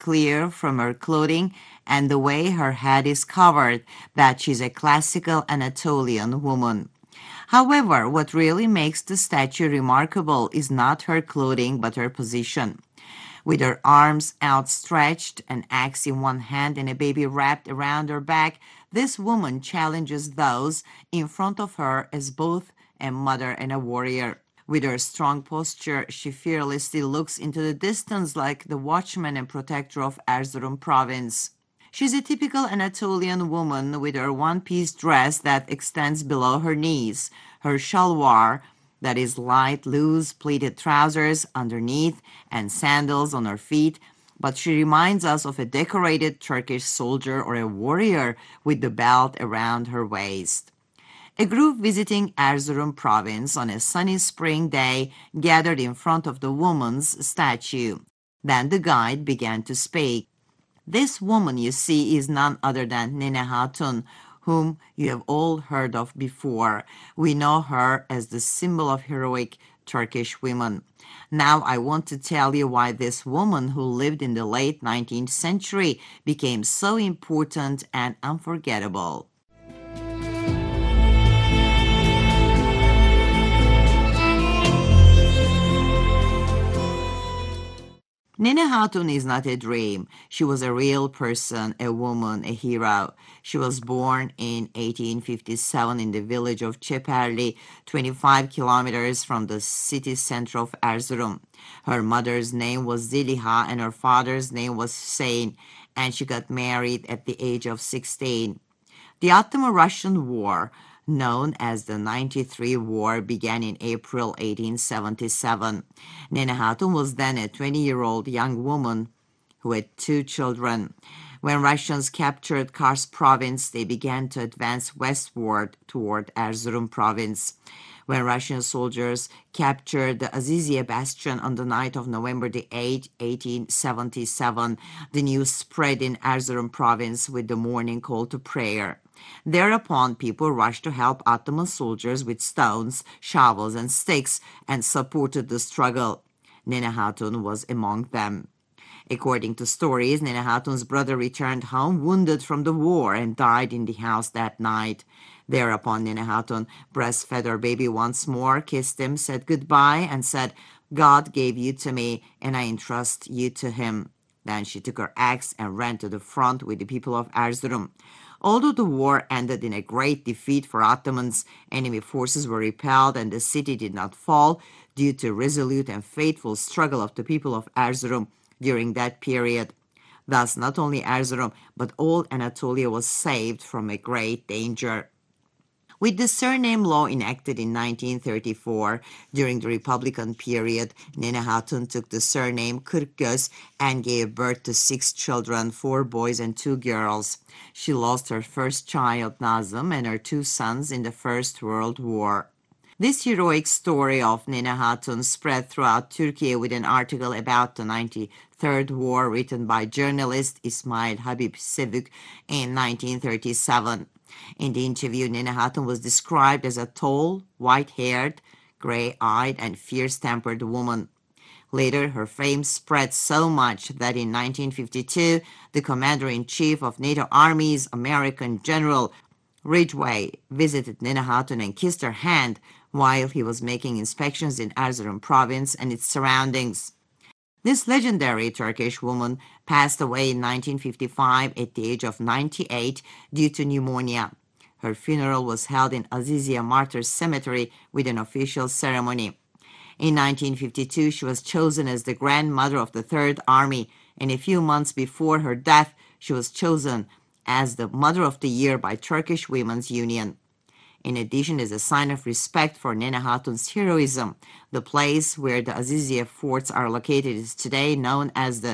clear from her clothing and the way her head is covered that she's a classical Anatolian woman. However, what really makes the statue remarkable is not her clothing but her position. With her arms outstretched, an axe in one hand and a baby wrapped around her back, this woman challenges those in front of her as both a mother and a warrior. With her strong posture, she fearlessly looks into the distance like the watchman and protector of Erzurum province. She's a typical Anatolian woman with her one-piece dress that extends below her knees, her shalwar, that is light, loose, pleated trousers underneath, and sandals on her feet, but she reminds us of a decorated Turkish soldier or a warrior with the belt around her waist. A group visiting Erzurum province on a sunny spring day gathered in front of the woman's statue. Then the guide began to speak. This woman you see is none other than Nene Hatun, whom you have all heard of before. We know her as the symbol of heroic Turkish women. Now I want to tell you why this woman who lived in the late 19th century became so important and unforgettable. Nene Hatun is not a dream. She was a real person, a woman, a hero. She was born in 1857 in the village of Çeperli, 25 kilometers from the city center of Erzurum. Her mother's name was Zeliha and her father's name was Hüseyin, and she got married at the age of 16. The Ottoman-Russian War, known as the 93 War, began in April 1877. Nene Hatun was then a 20-year-old young woman who had 2 children. When Russians captured Kars province, they began to advance westward toward Erzurum province. When Russian soldiers captured the Aziziye bastion on the night of November the 8th, 1877, the news spread in Erzurum province with the morning call to prayer. Thereupon, people rushed to help Ottoman soldiers with stones, shovels, and sticks and supported the struggle. Nene Hatun was among them. According to stories, Nene Hatun's brother returned home wounded from the war and died in the house that night. Thereupon, Nene Hatun breastfed her baby once more, kissed him, said goodbye, and said, "God gave you to me, and I entrust you to him." Then she took her axe and ran to the front with the people of Erzurum. Although the war ended in a great defeat for Ottomans, enemy forces were repelled and the city did not fall due to resolute and faithful struggle of the people of Erzurum during that period. Thus, not only Erzurum, but all Anatolia was saved from a great danger. With the surname law enacted in 1934 during the Republican period, Nene Hatun took the surname Kırkgöz and gave birth to 6 children, 4 boys and 2 girls. She lost her first child, Nazım, and her 2 sons in the First World War. This heroic story of Nene Hatun spread throughout Turkey with an article about the 93rd War written by journalist Ismail Habib Sevük in 1937. In the interview, Nene Hatun was described as a tall, white-haired, gray-eyed, and fierce-tempered woman. Later, her fame spread so much that in 1952, the commander-in-chief of NATO armies, American General Ridgway, visited Nene Hatun and kissed her hand while he was making inspections in Erzurum province and its surroundings. This legendary Turkish woman passed away in 1955 at the age of 98 due to pneumonia. Her funeral was held in Aziziye Martyrs Cemetery with an official ceremony. In 1952, she was chosen as the grandmother of the Third Army, and a few months before her death, she was chosen as the Mother of the Year by Turkish Women's Union. In addition, as a sign of respect for Nene Hatun's heroism, the place where the Aziziye forts are located is today known as the